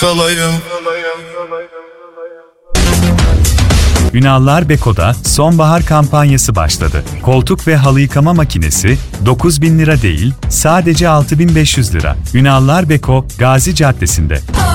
kalayım. Ünallar Beko'da sonbahar kampanyası başladı. Koltuk ve halı yıkama makinesi 9.000 lira değil, sadece 6.500 lira. Ünallar Beko, Gazi Caddesi'nde.